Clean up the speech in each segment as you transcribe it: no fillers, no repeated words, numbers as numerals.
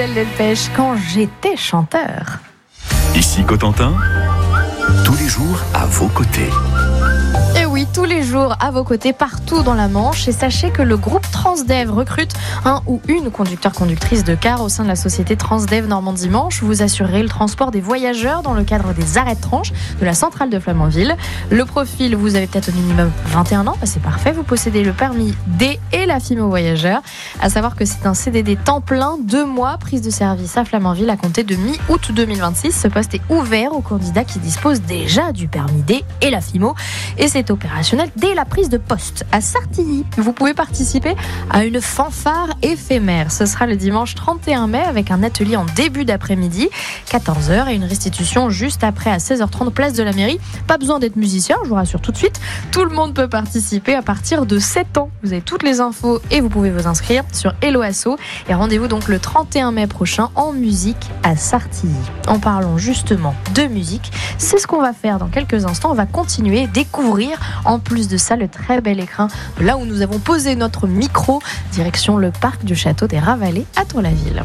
Delpech, quand j'étais chanteur. Ici Cotentin, tous les jours à vos côtés. Et oui, tous les jours à vos côtés, partout dans la Manche. Et sachez que le groupe Transdev recrute un ou une conducteur-conductrice de car au sein de la société Transdev Normandie-Manche. Vous assurerez le transport des voyageurs dans le cadre des arrêts de tranche de la centrale de Flamanville. Le profil, vous avez peut-être au minimum 21 ans, c'est parfait. Vous possédez le permis D et la FIMO voyageur. À savoir que c'est un CDD temps plein, 2 mois, prise de service à Flamanville à compter de mi-août 2026. Ce poste est ouvert aux candidats qui disposent déjà du permis D et la FIMO. Et c'est opérationnel dès la prise de poste à Sartilly. Vous pouvez participer à une fanfare éphémère. Ce sera le dimanche 31 mai avec un atelier en début d'après-midi, 14h, et une restitution juste après à 16h30 place de la mairie. Pas besoin d'être musicien, je vous rassure tout de suite. Tout le monde peut participer à partir de 7 ans. Vous avez toutes les infos et vous pouvez vous inscrire sur Hello Asso. Et rendez-vous donc le 31 mai prochain en musique à Sartilly. En parlant justement de musique, c'est ce qu'on va faire dans quelques instants. On va continuer à découvrir en plus de ça le très bel écrin là où nous avons posé notre micro, direction le parc du château des Ravalets à Tour-la-Ville.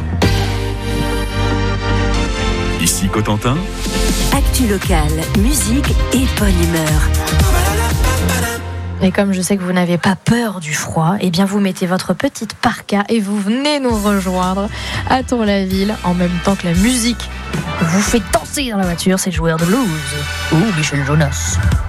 Ici Cotentin, actu locale, musique et bonne humeur. Et comme je sais que vous n'avez pas peur du froid, eh bien vous mettez votre petite parka et vous venez nous rejoindre à Tour-la-Ville en même temps que la musique vous fait danser dans la voiture. C'est le joueur de blues ou Michel Jonas.